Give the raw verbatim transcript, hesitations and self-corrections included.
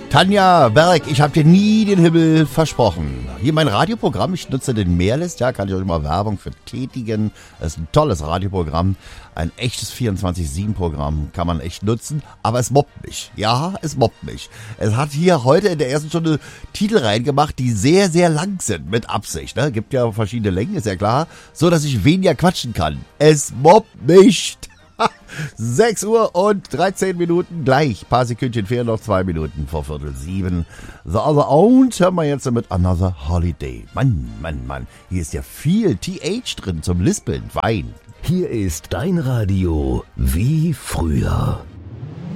Tanja Berg, ich habe dir nie den Himmel versprochen. Hier mein Radioprogramm, ich nutze den Mehrlist, ja, kann ich euch mal Werbung für tätigen. Das ist ein tolles Radioprogramm, ein echtes vierundzwanzig sieben Programm, kann man echt nutzen, aber es mobbt mich. Ja, es mobbt mich. Es hat hier heute in der ersten Stunde Titel reingemacht, die sehr, sehr lang sind, mit Absicht. Ne? Gibt ja verschiedene Längen, ist ja klar, so dass ich weniger quatschen kann. Es mobbt mich. sechs Uhr und dreizehn Minuten gleich. Paar Sekündchen fehlen noch, zwei Minuten vor Viertel sieben. The Other Owned hören wir jetzt mit Another Holiday. Mann, Mann, Mann. Hier ist ja viel T H drin zum Lispeln. Wein. Hier ist dein Radio wie früher.